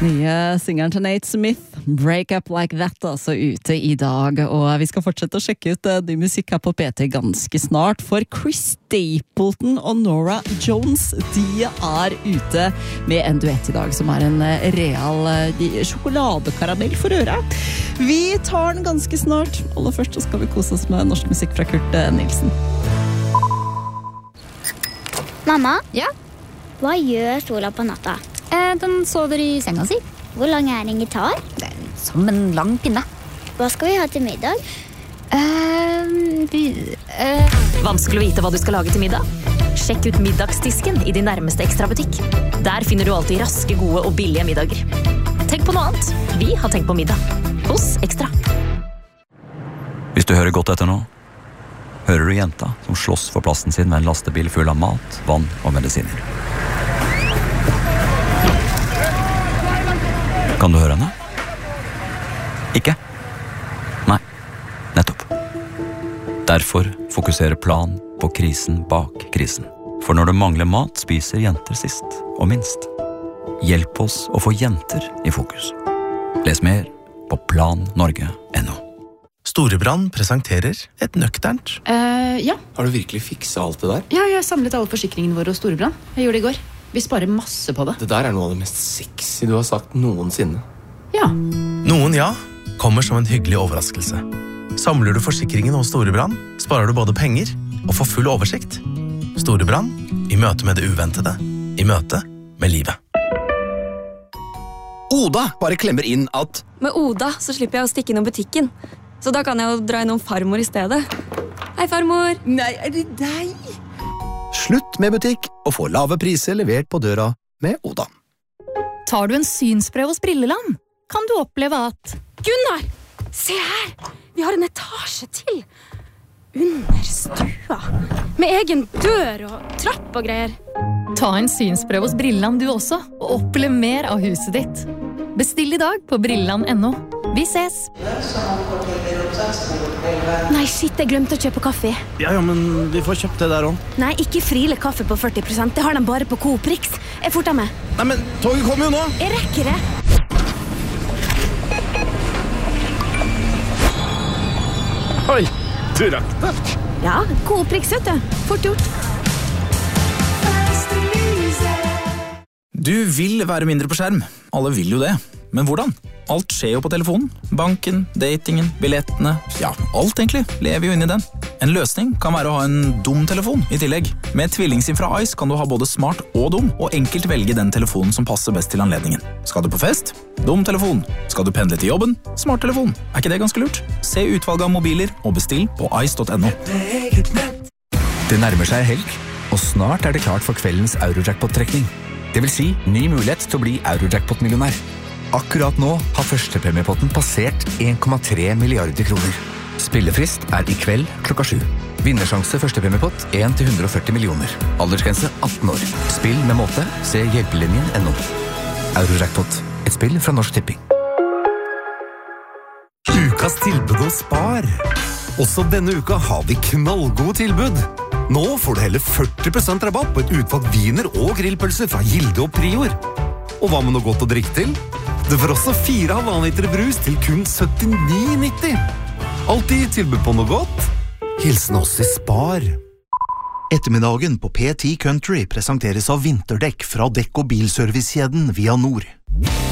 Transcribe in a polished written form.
Nye singeren til Nate Smith, Break Up Like That, altså ute i dag. Og vi skal fortsette å sjekke ut ny musikk her på PT ganske snart. For Chris Stapleton og Nora Jones, de er ute med en duett i dag, som er en real sjokoladekaramell for øret. Vi tar den ganske snart. Aller først så skal vi kose oss med norsk musikk fra Kurt Nilsen. Mamma? Ja? Hva gjør sola på natta? Den sover i senga si. Hvor lang er en gitar? Som en lang pinne. Hva skal vi ha til middag? Vanskelig å vite hva du skal lage til middag? Sjekk ut middagsdisken i din nærmeste Extra-butikk. Der finner du alltid raske, gode og billige middager. Tenk på noe annet. Vi har tenkt på middag. Hos Extra. Hvis du hører godt etter nå, hører du jenta som slåss for plassen sin med en lastebil full av mat, vann og medisiner. Kan du høre henne? Ikke? Nei, nettopp. Derfor fokuserer Plan på krisen bak krisen. For når det mangler mat, spiser jenter sist og minst. Hjelp oss å få jenter i fokus. Les mer på plannorge.no. Storebrand presenterer et nøkternt. Ja. Har du virkelig fikset alt det der? Ja, jeg samlet alle forsikringene våre hos Storebrand. Jeg gjorde det i går. Vi sparer masse på det. Det der er noe av det mest sexy du har sagt noensinne. Ja. Noen ja kommer som en hyggelig overraskelse. Samler du forsikringen hos Storebrand, sparer du både penger og får full oversikt. Storebrand, i møte med det uventede, i møte med livet. Oda bare klemmer inn at med Oda så slipper jeg å stikke innom butikken. Så da kan jeg jo dra innom farmor i stedet. Hei, farmor. Nei, er det deg? Slutt med butikk og få lave priser levert på døra med Oda. Tar du en synsprøve hos Brilleland, kan du oppleve at Gunnar, se her! Vi har en etasje til. Under stua. Med egen dør og trapp og greier. Ta en synsprøve hos Brilleland du også, og opplev mer av huset ditt. Bestill i dag på brilleland.no. Vi ses! Nei, shit, jeg glemte å kjøpe kaffe. Ja, men vi får kjøpt det der også. Nei, ikke Friele kaffe på 40%. Det har de bare på Coop Rix. Jeg forter med. Nei, men toget kommer jo nå! Jeg rekker det. Oi, du rakk det. Ja, Coop Rix, vet du. Fort gjort. Du vil være mindre på skjerm. Alle vil jo det. Men hvordan? Alt skjer jo på telefonen. Banken, datingen, billettene. Ja, alt egentlig lever jo inn i den. En løsning kan være å ha en dum telefon i tillegg. Med tvillingsim fra Ice kan du ha både smart og dum, og enkelt velge den telefonen som passer best til anledningen. Skal du på fest? Dum telefon. Skal du pendle til jobben? Smart telefon. Er ikke det ganske lurt? Se utvalget av mobiler og bestill på ice.no. Det nærmer seg helg, og snart er det klart for kveldens Eurojackpot-trekning. Det vil si ny mulighet til å bli Eurojackpot-millionær. Akkurat nå har førstepremiepotten passert 1,3 milliarder kroner. Spillefrist er i kveld klokka 7. Vinnersjanse førstepremiepott 1 til 140 millioner. Aldersgrense 18 år. Spill med måte. Se hjelpelinjen.no. Eurojackpot. Et spill fra Norsk Tipping. Ukas tilbud hos Spar. Også denne uka har vi knallgode tilbud. Nå får du hele 40% rabatt på et utvalgt viner og grillpølser fra Gilde og Prior. Og hva med noe godt å drikke til? Du får også 4,5 liter brus til kun 79,90. Alltid tilbud på noe godt. Hilsen oss i Spar. Ettermiddagen på P10 Country presenteres av vinterdekk fra dekk- og bilservicekjeden Via Nord.